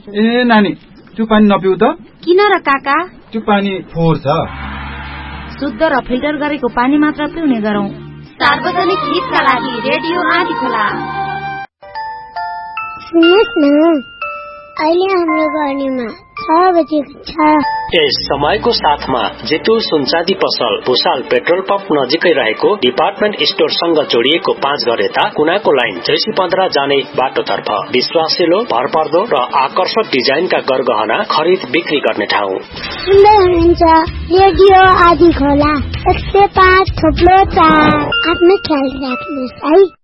ए नानी, त्यो पानी नपिउ त। किन र काका? त्यो पानी फोहोर छ। शुद्ध र फिल्टर गरेको पानी मात्र पिउने गरौँ। सार्वजनिक हितका लागि रेडियो आँधीखोला। सुन्नुहोस् न, अहिले हाम्रो गर्नेमा 6 बजेको छ। यस समयको साथमा जेतु सुनचाँदी पसल भुसाल पेट्रोल पम्प नजिकै रहेको डिपार्टमेन्ट स्टोरसँग जोडिएको 5 घर यता कुनाको लाइन 315 जाने बाटोतर्फ विश्वासिलो, भरपर्दो र आकर्षक डिजाइनका गरगहना खरिद बिक्री गर्ने ठाउँ। सुन्दै हुनुहुन्छ रेडियो आँधीखोला 105.4। आफ्नो ख्याल राख्नुहोस् है।